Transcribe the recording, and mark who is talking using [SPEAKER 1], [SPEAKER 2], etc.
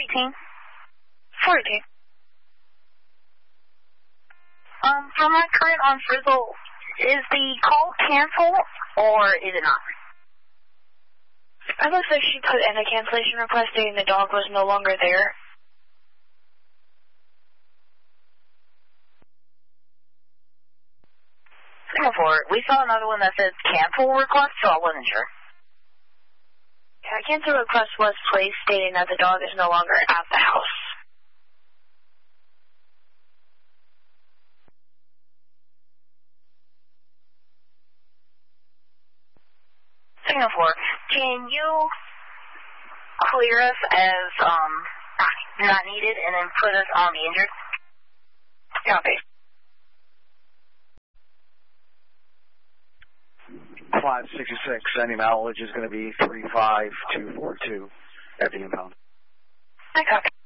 [SPEAKER 1] 418?
[SPEAKER 2] 418.
[SPEAKER 1] From my current on Frizzle, is the call canceled or is it not?
[SPEAKER 2] It looks like she put in a cancellation request stating the dog was no longer there.
[SPEAKER 1] Singapore, we saw another one that says cancel request, so I wasn't sure.
[SPEAKER 2] Yeah, a cancel request was placed stating that the dog is no longer at the house.
[SPEAKER 1] Singapore, can you clear us as not needed and then put us on the injured?
[SPEAKER 2] Copy.
[SPEAKER 3] 566, any mileage is going to be 35242 at the impound.
[SPEAKER 2] I copy.